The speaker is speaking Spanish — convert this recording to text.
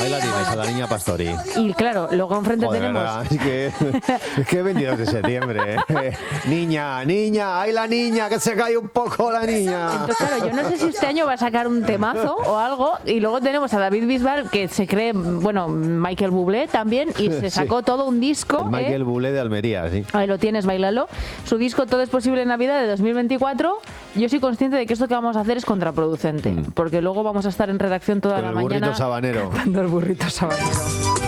Ahí la tienes, a la niña Pastori. Y claro, luego enfrente Joder, tenemos... ¿verdad? Es que 22 de septiembre. Niña, ahí la niña, que se cae un poco la niña. Entonces, claro, yo no sé si este año va a sacar un temazo o algo. Y luego tenemos a David Bisbal, que se cree, bueno, Michael Bublé también, y se sacó todo un disco. El Michael Bublé de Almería, sí. Ahí lo tienes, bailalo. Su disco Todo es posible en Navidad de 2024. Yo soy consciente de que esto que vamos a hacer es contraproducente, porque luego vamos a estar en redacción toda Con la el mañana burrito sabanero. cantando el burrito sabanero.